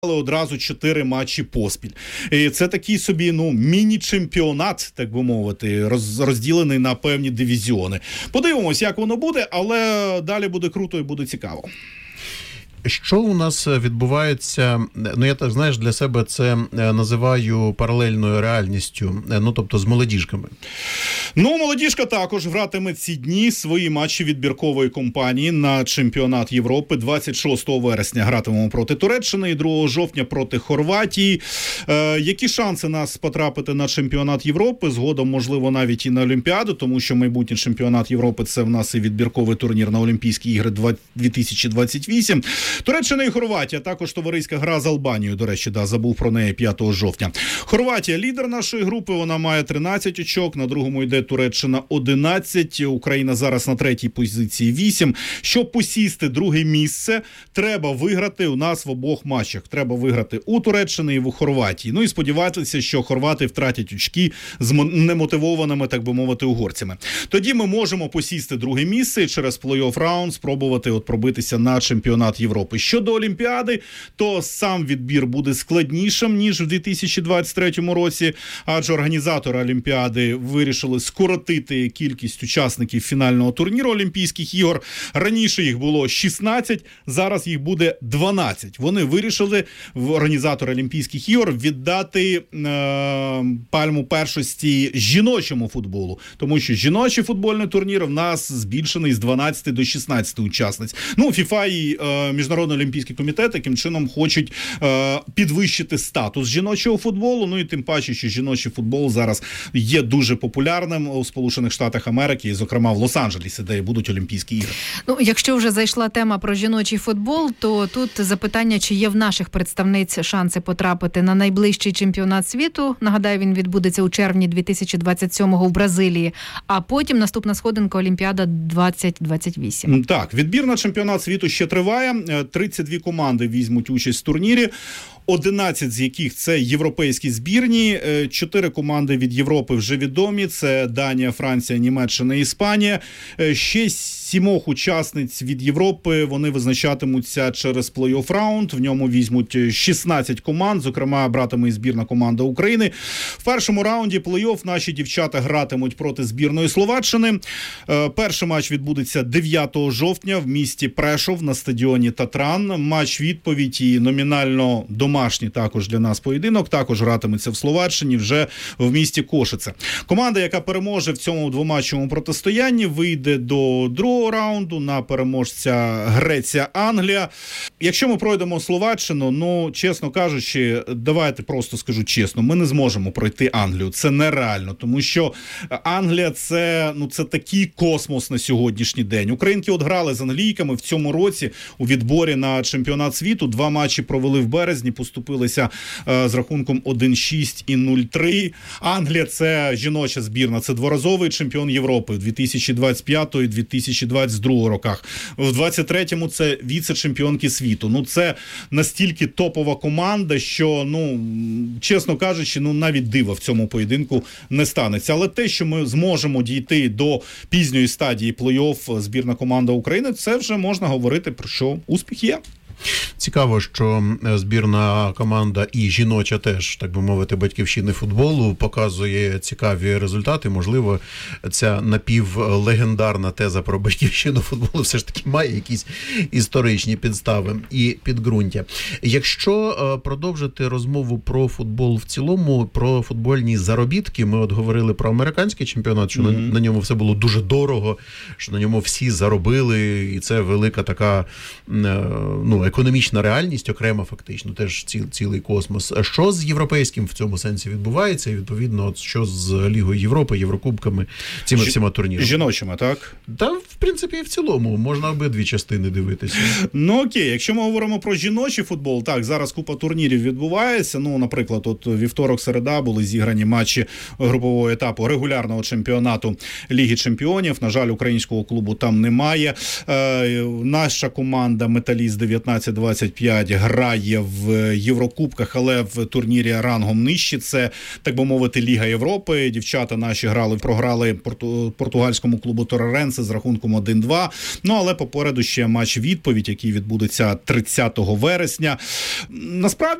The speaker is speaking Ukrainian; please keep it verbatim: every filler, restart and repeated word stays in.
одразу чотири матчі поспіль. І це такий собі, ну, міні-чемпіонат, так би мовити, роз, розділений на певні дивізіони. Подивимось, як воно буде, але далі буде круто і буде цікаво. Що у нас відбувається, ну я так, знаєш, для себе це називаю паралельною реальністю, ну тобто з молодіжками. Ну, молодіжка також гратиме ці дні свої матчі відбіркової кампанії на чемпіонат Європи. двадцять шостого вересня гратимемо проти Туреччини і другого жовтня проти Хорватії. Е, які шанси нас потрапити на чемпіонат Європи? Згодом, можливо, навіть і на Олімпіаду, тому що майбутній чемпіонат Європи – це в нас і відбірковий турнір на Олімпійські ігри дві тисячі двадцять вісім. Туреччина і Хорватія, також товариська гра з Албанією, до речі, да, забув про неї п'ятого жовтня. Хорватія – лідер нашої групи, вона має тринадцять очок, на другому йде Туреччина одинадцять, Україна зараз на третій позиції вісім. Щоб посісти друге місце, треба виграти у нас в обох матчах. Треба виграти у Туреччини і в Хорватії. Ну і сподіватися, що хорвати втратять очки з немотивованими, так би мовити, угорцями. Тоді ми можемо посісти друге місце і через плей-офф раунд спробувати от пробитися на чемпіонат Європи. Щодо Олімпіади, то сам відбір буде складнішим, ніж в дві тисячі двадцять третьому році, адже організатори Олімпіади вирішили скоротити кількість учасників фінального турніру Олімпійських ігор. Раніше їх було шістнадцять, зараз їх буде дванадцять. Вони вирішили, організатори Олімпійських ігор, віддати е, пальму першості жіночому футболу, тому що жіночий футбольний турнір в нас збільшений з дванадцяти до шістнадцяти учасниць. Ну, ФІФА і е, Міжнародний олімпійський комітет таким чином хочуть е, підвищити статус жіночого футболу, ну і тим паче, що жіночий футбол зараз є дуже популярним у Сполучених Штатах Америки, і, зокрема, в Лос-Анджелесі, де і будуть Олімпійські ігри. Ну, якщо вже зайшла тема про жіночий футбол, то тут запитання, чи є в наших представниць шанси потрапити на найближчий чемпіонат світу. Нагадаю, він відбудеться у червні дві тисячі двадцять сьомого в Бразилії, а потім наступна сходинка Олімпіада двадцять двадцять вісім. Так, відбір на чемпіонат світу ще триває. тридцять дві команди візьмуть участь в турнірі, одинадцять з яких це європейські збірні, чотири команди від Європи вже відомі, це Данія, Франція, Німеччина, Іспанія. Ще сімох учасниць від Європи, вони визначатимуться через плей-офф раунд, в ньому візьмуть шістнадцять команд, зокрема братиме і збірна команда України. В першому раунді плей-офф наші дівчата гратимуть проти збірної Словаччини. Перший матч відбудеться дев'ятого жовтня в місті Прешов на стадіоні Татран. Матч відповідь і номінально домашній також для нас поєдинок, також гратиметься в Словаччині, вже в місті Кошице. Команда, яка переможе в цьому двоматчевому протистоянні, вийде до другого раунду, на переможця Греція-Англія. Якщо ми пройдемо Словаччину, ну, чесно кажучи, давайте просто скажу чесно, ми не зможемо пройти Англію. Це нереально, тому що Англія це, ну, це такий космос на сьогоднішній день. Українки от грали з англійками в цьому році у відборі на чемпіонат світу. Два матчі провели в березні, поступилися е, з рахунком один шість і нуль три. Англія – це жіноча збірна, це дворазовий чемпіон Європи в дві тисячі двадцять п'ятому і дві тисячі двадцять другому роках. В двадцять третьому це віце-чемпіонки світу. Ну, це настільки топова команда, що, ну, чесно кажучи, ну, навіть дива в цьому поєдинку не станеться. Але те, що ми зможемо дійти до пізньої стадії плей-офф збірна команда України, це вже можна говорити про що успіх є. Цікаво, що збірна команда і жіноча теж, так би мовити, батьківщини футболу показує цікаві результати. Можливо, ця напівлегендарна теза про батьківщину футболу все ж таки має якісь історичні підстави і підґрунтя. Якщо продовжити розмову про футбол в цілому, про футбольні заробітки, ми от говорили про американський чемпіонат, що mm-hmm. на, на ньому все було дуже дорого, що на ньому всі заробили, і це велика така, ну, економічна реальність окрема фактично, теж ціл, цілий космос. Що з європейським в цьому сенсі відбувається? І, відповідно, от що з Лігою Європи, Єврокубками, цими Ж... всіма турнірами? Жіночими, так? Та, в принципі, і в цілому. Можна обидві частини дивитися. Ну, окей. Якщо ми говоримо про жіночий футбол, так, зараз купа турнірів відбувається. Ну, наприклад, от вівторок-середа були зіграні матчі групового етапу регулярного чемпіонату Ліги чемпіонів. На жаль, українського клубу там немає. Е, наша команда «Металіст» дев'ятнадцять вісімнадцять двадцять п'ять грає в Єврокубках, але в турнірі рангом нижче. Це, так би мовити, Ліга Європи. Дівчата наші грали, програли порту, португальському клубу Тореренсе з рахунком один-два. Ну, але попереду ще матч відповідь, який відбудеться тридцятого вересня. Насправді,